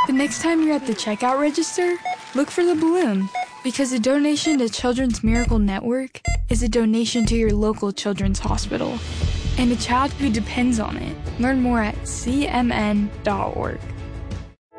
The next time you're at the checkout register, look for the balloon, because a donation to Children's Miracle Network is a donation to your local children's hospital and a child who depends on it. Learn more at cmn.org.